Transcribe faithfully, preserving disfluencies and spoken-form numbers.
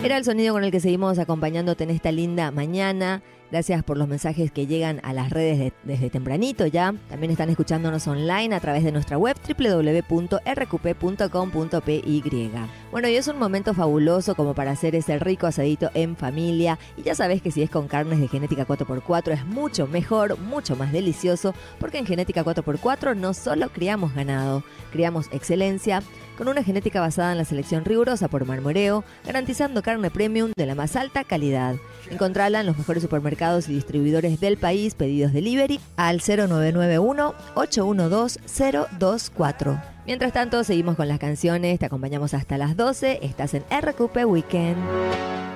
Era el sonido con el que seguimos acompañándote en esta linda mañana. Gracias por los mensajes que llegan a las redes de, desde tempranito ya. También están escuchándonos online a través de nuestra web doble u doble u doble u punto erre cu pe punto com punto pe y. Bueno, y es un momento fabuloso como para hacer ese rico asadito en familia. Y ya sabes que si es con carnes de Genética cuatro por cuatro es mucho mejor, mucho más delicioso, porque en Genética cuatro por cuatro no solo criamos ganado, criamos excelencia, con una genética basada en la selección rigurosa por marmoreo, garantizando carne premium de la más alta calidad. Encontrala en los mejores supermercados y distribuidores del país, pedidos delivery al cero nueve nueve uno, ocho uno dos, cero dos cuatro. Mientras tanto, seguimos con las canciones, te acompañamos hasta las doce, estás en erre cu pe Weekend.